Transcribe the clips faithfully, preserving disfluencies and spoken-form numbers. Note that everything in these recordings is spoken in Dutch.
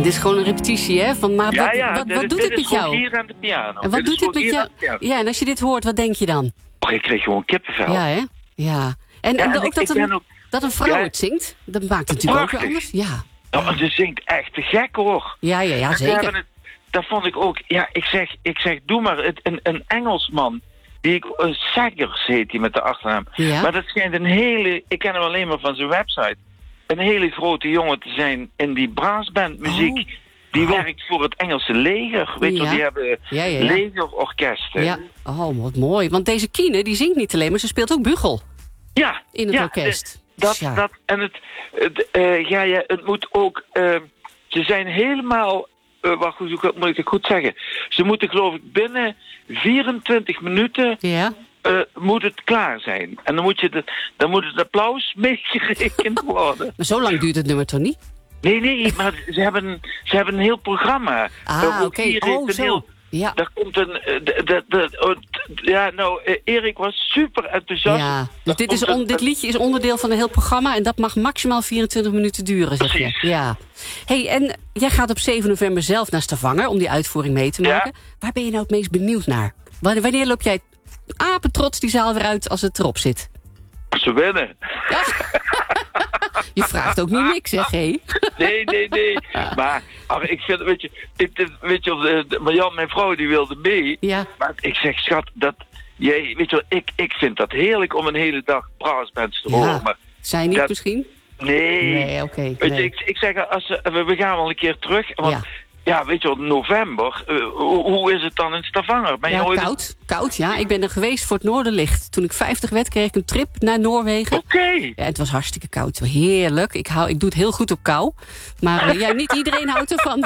dit is gewoon een repetitie, hè? Van, maar Ja, wat, ja, wat, dit, wat doet dit het met jou? hier aan de piano. En wat dit doet het met jou? jou? Ja, en als je dit hoort, wat denk je dan? Oh, ik kreeg gewoon kippenvel. Ja, hè? Ja. En, Ja, en en ook ik- dat, ik een, ben ook- dat een vrouw Ja. het zingt, dat maakt het natuurlijk ook weer Prachtig. anders. Ja. Oh, maar ze zingt echt te gek, hoor. Ja, ja, ja, En ze hebben zeker. het, dat vond ik ook... Ja, ik zeg, ik zeg doe maar. Het, een, een Engelsman, die ik... Uh, Saggers heet hij met de achternaam. Ja. Maar dat schijnt een hele... Ik ken hem alleen maar van zijn website. Een hele grote jongen te zijn in die brassbandmuziek. Oh. Die Oh. werkt voor het Engelse leger. Weet je wel, Ja. die hebben Ja, ja, ja. legerorkesten. Ja. Oh, wat mooi. Want deze Kine, die zingt niet alleen, maar ze speelt ook bugel Ja, in het ja, orkest. de- dat, Ja. dat, en het, het, eh, ja, ja, het moet ook, eh, ze zijn helemaal, uh, wacht, hoe moet ik het goed zeggen? Ze moeten geloof ik binnen vierentwintig minuten, Ja. uh, moet het klaar zijn. En dan moet, je de, dan moet het applaus meegerekend worden. Maar zo lang duurt het nummer toch niet? Nee, nee, maar ze hebben, ze hebben een heel programma. Ah, Uh, oké. hier Oh, heeft een zo. heel- Ja. Daar komt een, uh, de, de, de, oh, t- ja, nou, uh, Erik was super enthousiast. Ja, dus Daar dit, is komt on, een- dit liedje is onderdeel van een heel programma en dat mag maximaal vierentwintig minuten duren, zeg je. Precies. Ja. Hey, en jij gaat op zeven november zelf naar Stavanger om die uitvoering mee te Ja. maken. Waar ben je nou het meest benieuwd naar? Wanneer, wanneer loop jij apetrots die zaal weer uit als het erop zit? Ze winnen. Je vraagt ook niet niks, zeg hé? Nee, nee, nee. Maar ach, ik vind, weet je, ik, weet je, de, de, Marjan, mijn vrouw, die wilde mee. Ja. Maar ik zeg, schat, dat, jij, weet je wel, ik, ik vind dat heerlijk om een hele dag brassbands te Ja. horen. Maar Zij niet dat- misschien? nee. Nee, oké. Weet je, nee. ik, ik zeg, als, we, we gaan wel een keer terug. Want Ja. ja, weet je wel, november, uh, hoe, hoe is het dan in Stavanger? Ben je Ja, ooit... koud. Koud, ja. Ik ben er geweest voor het Noorderlicht. Toen ik vijftig werd, kreeg ik een trip naar Noorwegen. Oké. Ja, het was hartstikke koud. Heerlijk. Ik, hou, ik doe het heel goed op kou. Maar eh, ja, niet iedereen houdt ervan.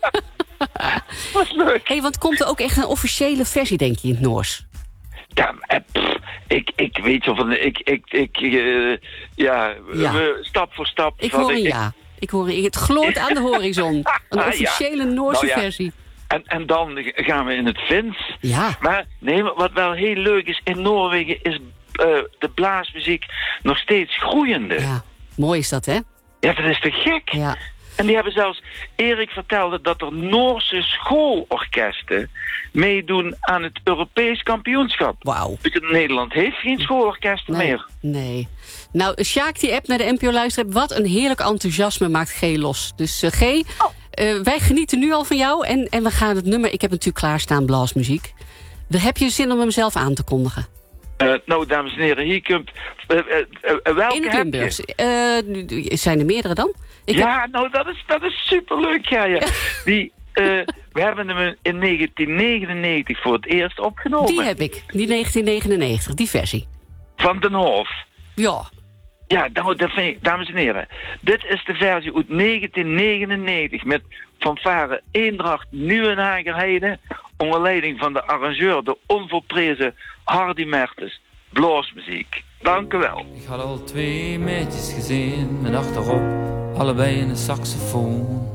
Wat leuk. Hé, want komt er ook echt een officiële versie, denk je, in het Noors? Ja, eh, pff, ik, ik weet zo van, ik, ik, ik, eh, ja, Ja. we- stap voor stap. Ik van, hoor een ik- ja. Ik hoor een, het gloort aan de horizon. Een Ah, ja. officiële Noorse Nou ja. versie. En, en dan gaan we in het Fins. Ja. Maar nee, maar wat wel heel leuk is, in Noorwegen is eh, de blaasmuziek nog steeds groeiende. Ja. Ja, mooi is dat, hè? dat is te gek. Ja. En die hebben zelfs, Erik vertelde dat er Noorse schoolorkesten meedoen aan het Europees kampioenschap. Wauw. Weet je, Nederland heeft geen schoolorkesten Nee, meer. nee. Nou, Sjaak die app naar de N P O-luisteraar. Wat een heerlijk enthousiasme maakt G los. Dus uh, G, uh, wij genieten nu al van jou. En, en we gaan het nummer... Ik heb natuurlijk klaarstaan, blaasmuziek. Dan heb je zin om hem zelf aan te kondigen? Uh, nou, dames en heren, hier komt... Uh, uh, uh, welke In de heb Limburgs. je? Uh, zijn er meerdere dan? Ik heb- Ja, nou, dat is, dat is superleuk, ja, ja. Die, uh, we hebben hem in negentien negenennegentig voor het eerst opgenomen. die heb ik. Die negentien negenennegentig, die versie. Van Den Hof. Ja. Ja, nou, dat vind ik, dames en heren. Dit is de versie uit negentien negenennegentig met fanfare Eendracht Nieuwenhagerheide, onder leiding van de arrangeur, de onvolprezen Hardy Mertens. Bluesmuziek. Dank u wel. Ik had al twee meisjes gezien met achterop allebei een saxofoon.